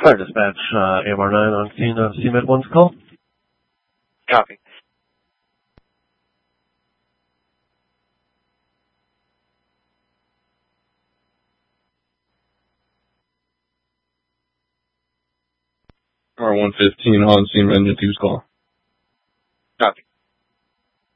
Fire dispatch, AMR 9 on scene of CMed 1's call. Copy. R115 on scene of Engine 2's call. Copy.